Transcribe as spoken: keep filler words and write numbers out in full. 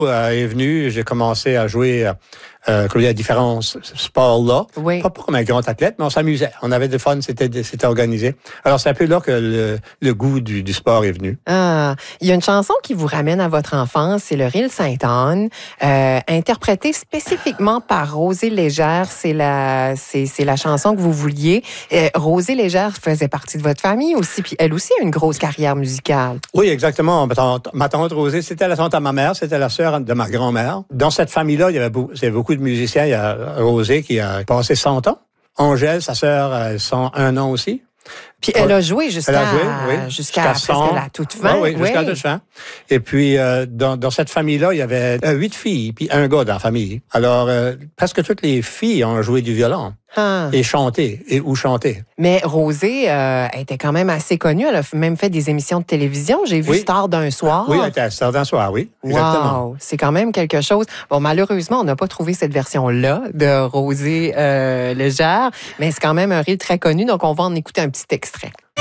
euh, est venu, j'ai commencé à jouer euh, à différents sports-là. Oui. Pas, pas comme un grand athlète, mais on s'amusait. On avait du fun, c'était, c'était organisé. Alors, c'est un peu là que le, le goût du, du sport est venu. Ah, il y a une chanson qui vous ramène à votre enfance, c'est le Rille Sainte-Anne, euh, interprétée spécifiquement par Rosée Légère. C'est la, c'est, c'est la chanson que vous vouliez. Euh, Rosée Légère faisait partie de votre famille aussi, puis elle aussi a une grosse carrière musicale. Oui, exactement. Ma tante, ma tante Rosée, c'était la tante à ma mère, c'était la sœur de ma grand-mère. Dans cette famille-là, il y avait beaucoup, il y avait beaucoup de musiciens. Il y a Rosée qui a passé cent ans. Angèle, sa sœur, elle, cent un ans aussi. Puis elle a joué jusqu'à, elle a joué, oui, jusqu'à, jusqu'à presque la toute fin. Oui, oui, jusqu'à la toute fin. Et puis, euh, dans, dans cette famille-là, il y avait euh, huit filles, puis un gars dans la famille. Alors, euh, presque toutes les filles ont joué du violon. Ah. Et chanté, et ou chanté. Mais Rosée euh, était quand même assez connue. Elle a même fait des émissions de télévision. J'ai vu oui. Star d'un soir. Oui, elle était Star d'un soir, oui. Exactement. Wow, c'est quand même quelque chose. Bon, malheureusement, on n'a pas trouvé cette version-là de Rosée euh, Légère, mais c'est quand même un rire très connu, donc on va en écouter un petit extrait.